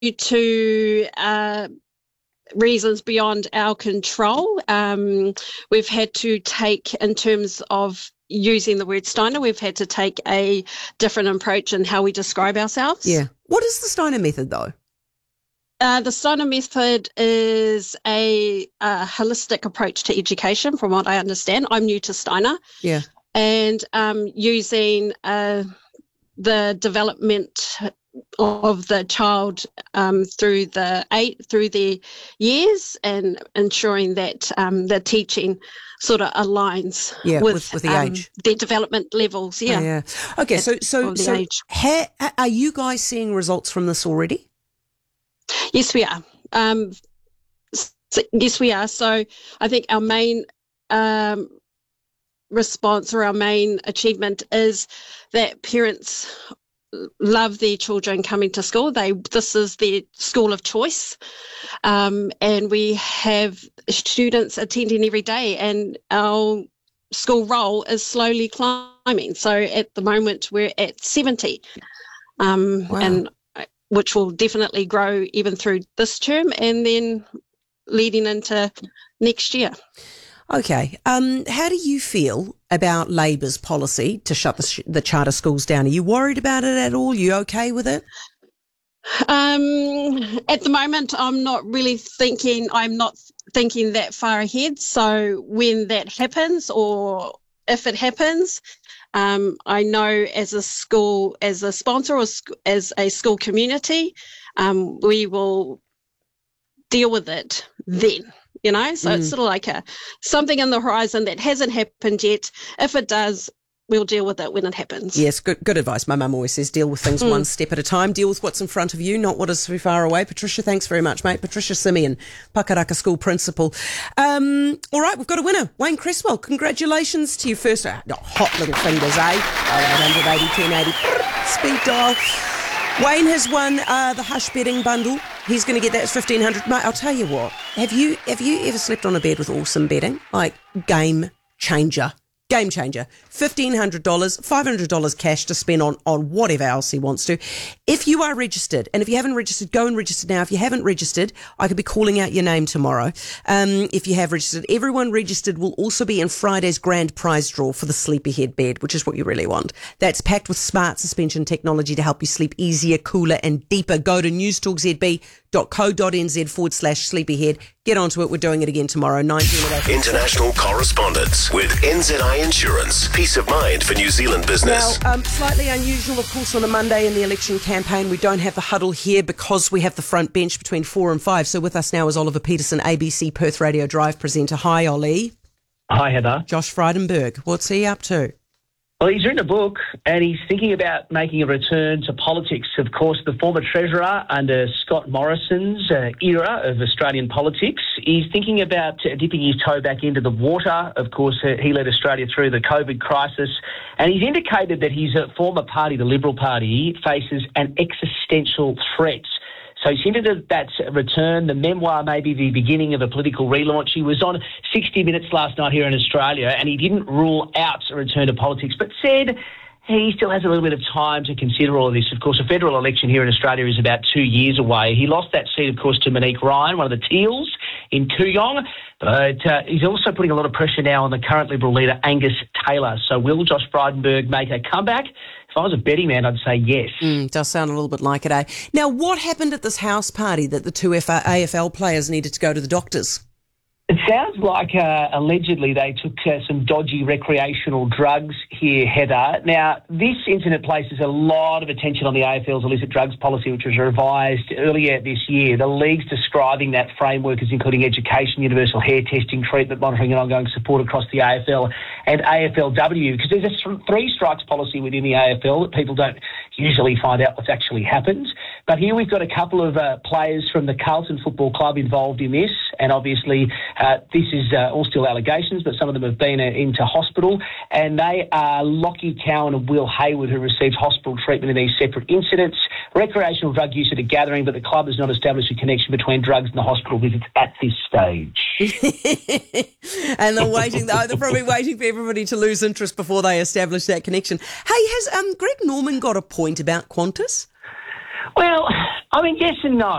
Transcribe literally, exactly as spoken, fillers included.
to uh, reasons beyond our control, um, we've had to take, in terms of using the word Steiner, we've had to take a different approach in how we describe ourselves. Yeah. What is the Steiner method, though? Uh, the Steiner method is a, a holistic approach to education, from what I understand. I'm new to Steiner. Yeah. And um, using uh, the development of the child um, through the eight through the years, and ensuring that um, the teaching sort of aligns yeah, with, with, with the um, age, their development levels. Yeah. Oh, yeah. Okay. So, so, so, age. Ha, are you guys seeing results from this already? Yes, we are. Um, so, yes, we are. So, I think our main um, response or our main achievement is that parents love their children coming to school. They this is their school of choice, um, and we have students attending every day, and our school roll is slowly climbing. So at the moment we're at seventy, um, wow. and which will definitely grow even through this term and then leading into next year. Okay. Um, how do you feel about Labor's policy to shut the, sh- the charter schools down? Are you worried about it at all? Are you okay with it? Um, at the moment, I'm not really thinking, I'm not thinking that far ahead. So when that happens, or if it happens, um, I know as a school, as a sponsor or sc- as a school community, um, we will deal with it then. You know, so mm. it's sort of like a something in the horizon that hasn't happened yet. If it does, we'll deal with it when it happens. Yes, good good advice. My mum always says deal with things mm. one step at a time. Deal with what's in front of you, not what is too far away. Patricia, thanks very much, mate. Patricia Simeon, Pakaraka School Principal. Um, all right, we've got a winner. Wayne Cresswell, congratulations to you first. Uh, hot little fingers, eh? Oh, one eighty, ten eighty, speed dial. Wayne has won uh, the Hush betting bundle. He's going to get that fifteen hundred dollars. Mate, I'll tell you what. Have you have you ever slept on a bed with awesome betting? Like, game changer. Game changer. fifteen hundred dollars, five hundred dollars cash to spend on, on whatever else he wants to. If you are registered, and if you haven't registered, go and register now. If you haven't registered, I could be calling out your name tomorrow. Um, if you have registered, everyone registered will also be in Friday's grand prize draw for the Sleepyhead bed, which is what you really want. That's packed with smart suspension technology to help you sleep easier, cooler and deeper. Go to newstalkzb.co.nz forward slash sleepyhead. Get onto it. We're doing it again tomorrow. nineteen International correspondence with N Z I Insurance. Peace of mind for New Zealand business. Now, um, slightly unusual, of course, on a Monday in the election campaign. We don't have the huddle here because we have the front bench between four and five. So with us now is Oliver Peterson, A B C Perth Radio Drive presenter. Hi, Ollie. Hi, Heather. Josh Frydenberg. What's he up to? Well, he's written a book and he's thinking about making a return to politics. Of course, the former Treasurer under Scott Morrison's uh, era of Australian politics, he's thinking about uh, dipping his toe back into the water. Of course, uh, he led Australia through the COVID crisis, and he's indicated that his uh, former party, the Liberal Party, faces an existential threat. So he's hinted at that return. The memoir may be the beginning of a political relaunch. He was on sixty minutes last night here in Australia, and he didn't rule out a return to politics, but said he still has a little bit of time to consider all of this. Of course, a federal election here in Australia is about two years away. He lost that seat, of course, to Monique Ryan, one of the Teals in Kooyong. But uh, he's also putting a lot of pressure now on the current Liberal leader, Angus Taylor. So will Josh Frydenberg make a comeback? If I was a betting man, I'd say yes. Mm, does sound a little bit like it, eh? Now, what happened at this house party that the two A F L players needed to go to the doctors? It sounds like uh, allegedly they took uh, some dodgy recreational drugs here, Heather. Now, this incident places a lot of attention on the A F L's illicit drugs policy, which was revised earlier this year. The league's describing that framework as including education, universal hair testing, treatment monitoring and ongoing support across the A F L and A F L W, because there's a three strikes policy within the A F L that people don't usually find out what's actually happened. But here we've got a couple of uh, players from the Carlton Football Club involved in this, and obviously uh, this is uh, all still allegations, but some of them have been uh, into hospital, and they are Lockie Cowan and Will Hayward, who received hospital treatment in these separate incidents. Recreational drug use at a gathering, but the club has not established a connection between drugs and the hospital visits at this stage. And they're waiting, they're probably waiting for everybody to lose interest before they establish that connection. Hey, has um, Greg Norman got a point about Qantas? Well, I mean, yes and no.